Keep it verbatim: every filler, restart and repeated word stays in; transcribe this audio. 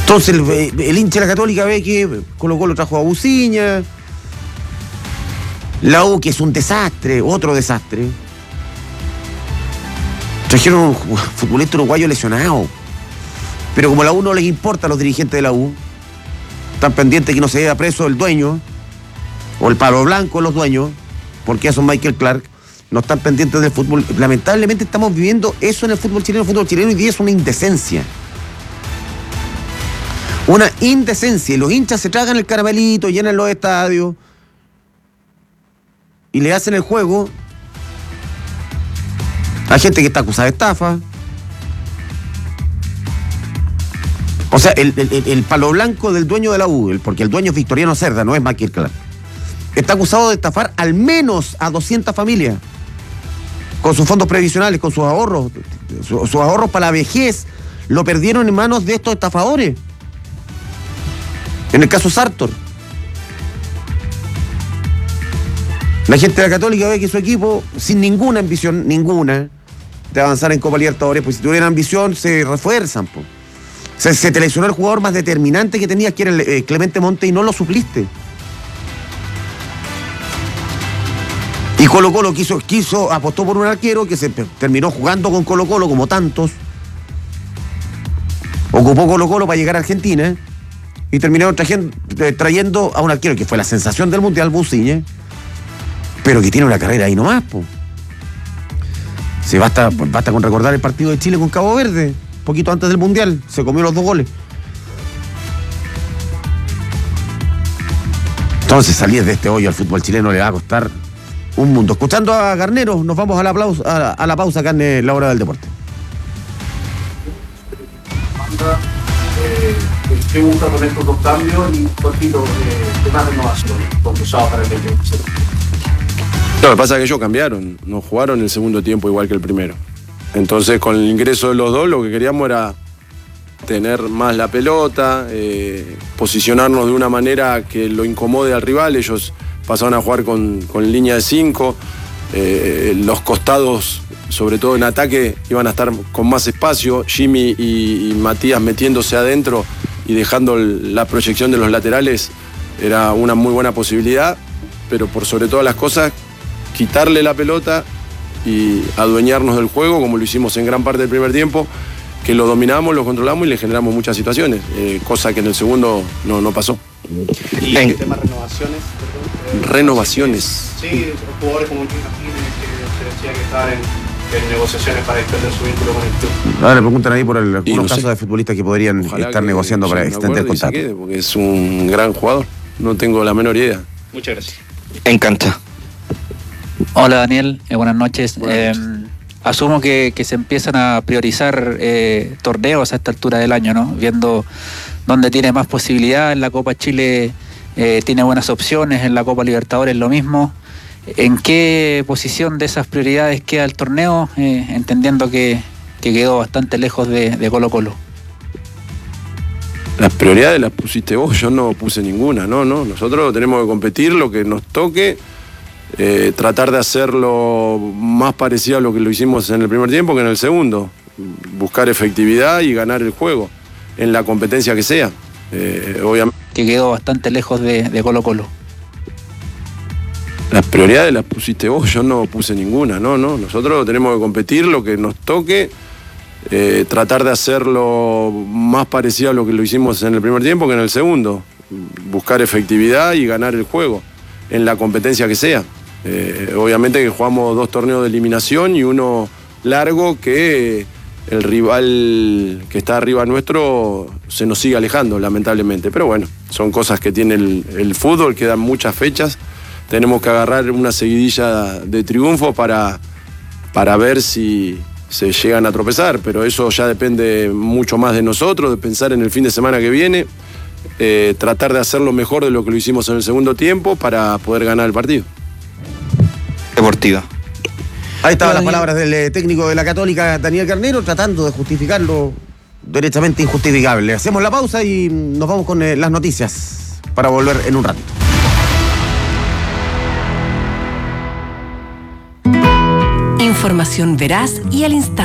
Entonces el, el hincha de la Católica ve que Colo Colo trajo a Buciña, la U, que es un desastre, otro desastre. Trajeron un futbolista uruguayo lesionado. Pero como a la U no les importa a los dirigentes de la U, están pendientes que no se vea preso el dueño, o el palo blanco de los dueños, porque eso es Michael Clark, no están pendientes del fútbol. Lamentablemente estamos viviendo eso en el fútbol chileno. El fútbol chileno hoy día es una indecencia. Una indecencia. Y los hinchas se tragan el caramelito, llenan los estadios y le hacen el juego a gente que está acusada de estafa. O sea, el, el, el palo blanco del dueño de la U, el, porque el dueño es Victoriano Cerda, no es Michael Clark, está acusado de estafar al menos a doscientas familias con sus fondos previsionales, con sus ahorros. Su, sus ahorros para la vejez lo perdieron en manos de estos estafadores. En el caso Sartor, la gente de la Católica ve que su equipo, sin ninguna ambición, ninguna, de avanzar en Copa Libertadores, pues si tuvieran ambición, se refuerzan. Po. Se, se te lesionó el jugador más determinante que tenías, que era el, eh, Clemente Monte, y no lo supliste. Y Colo Colo quiso, quiso, apostó por un arquero que se terminó jugando con Colo Colo, como tantos. Ocupó Colo Colo para llegar a Argentina y terminaron trayendo, trayendo a un arquero que fue la sensación del Mundial, Buciña, pero que tiene una carrera ahí nomás, po. Se basta, basta con recordar el partido de Chile con Cabo Verde, poquito antes del Mundial, se comió los dos goles. Entonces salir de este hoyo al fútbol chileno le va a costar un mundo. Escuchando a Garnero, nos vamos a la, pausa, a la, a la pausa acá en la hora del deporte. Eh, ¿Qué busca con estos dos cambios y cortito eh, de más renovación concursado para el veinte veintisiete? Lo que pasa es que ellos cambiaron, no jugaron el segundo tiempo igual que el primero. Entonces con el ingreso de los dos lo que queríamos era tener más la pelota, eh, posicionarnos de una manera que lo incomode al rival. Ellos pasaron a jugar con, con línea de cinco, eh, los costados, sobre todo en ataque, iban a estar con más espacio, Jimmy y, y Matías metiéndose adentro y dejando el, la proyección de los laterales era una muy buena posibilidad, pero por sobre todas las cosas, quitarle la pelota y adueñarnos del juego, como lo hicimos en gran parte del primer tiempo, que lo dominamos, lo controlamos y le generamos muchas situaciones, eh, cosa que en el segundo no, no pasó. ¿Y en qué tema renovaciones? Perdón, renovaciones. Sí, jugadores como Luis Martínez, que se decía que estaban en, en negociaciones para extender su vínculo con el club. Ahora le preguntan ahí por el, algunos no casos sé. de futbolistas que podrían Ojalá estar que negociando para extender el contrato. Quede, porque es un gran jugador, no tengo la menor idea. Muchas gracias. En cancha. Hola Daniel, eh, buenas noches. Buenas eh, asumo que, que se empiezan a priorizar eh, torneos a esta altura del año, ¿no? Viendo dónde tiene más posibilidad. En la Copa Chile eh, tiene buenas opciones, en la Copa Libertadores lo mismo. ¿En qué posición de esas prioridades queda el torneo? Eh, entendiendo que, que quedó bastante lejos de, de Colo Colo. Las prioridades las pusiste vos, yo no puse ninguna, no, no. Nosotros tenemos que competir lo que nos toque. Eh, tratar de hacerlo más parecido a lo que lo hicimos en el primer tiempo que en el segundo, buscar efectividad y ganar el juego en la competencia que sea, eh, obviamente. Que quedó bastante lejos de, de Colo Colo. Las prioridades las pusiste vos, yo no puse ninguna, no, no. Nosotros tenemos que competir lo que nos toque, eh, tratar de hacerlo más parecido a lo que lo hicimos en el primer tiempo que en el segundo, buscar efectividad y ganar el juego en la competencia que sea. Eh, obviamente que jugamos dos torneos de eliminación y uno largo que el rival que está arriba nuestro se nos sigue alejando, lamentablemente. Pero bueno, son cosas que tiene el, el fútbol, quedan muchas fechas. Tenemos que agarrar una seguidilla de triunfos para, para ver si se llegan a tropezar, pero eso ya depende mucho más de nosotros, de pensar en el fin de semana que viene, eh, tratar de hacerlo mejor de lo que lo hicimos en el segundo tiempo para poder ganar el partido. Deportiva. Ahí estaban las palabras del eh, técnico de la Católica, Daniel Garnero, tratando de justificarlo derechamente injustificable. Hacemos la pausa y nos vamos con eh, las noticias para volver en un rato. Información veraz y al instante.